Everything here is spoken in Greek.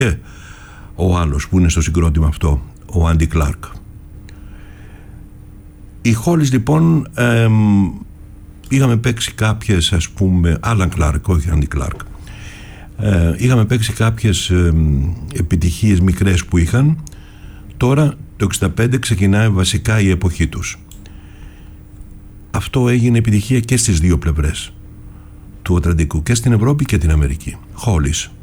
Και ο άλλος που είναι στο συγκρότημα αυτό, ο Άντι Κλάρκ. Οι Hollies λοιπόν είχαμε παίξει κάποιες, ας πούμε, Άλαν Κλάρκ, όχι Άντι Κλάρκ, είχαμε παίξει κάποιες επιτυχίες μικρές που είχαν. Τώρα το 65 ξεκινάει βασικά η εποχή τους. Αυτό έγινε επιτυχία και στις δύο πλευρές του Ατλαντικού, και στην Ευρώπη και την Αμερική. Hollies.